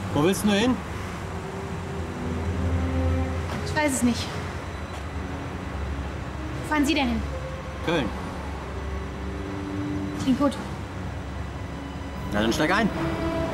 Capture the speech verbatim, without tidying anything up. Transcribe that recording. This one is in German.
Wo willst du nur hin? Ich weiß es nicht. Wo fahren Sie denn hin? Köln. Klingt gut. Na, dann steig ein.